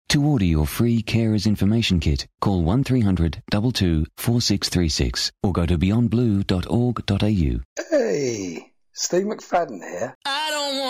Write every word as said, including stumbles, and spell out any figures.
To order your free Carers Information Kit, call one three hundred two two four six three six or go to beyond blue dot org dot a u. Hey, Steve McFadden here.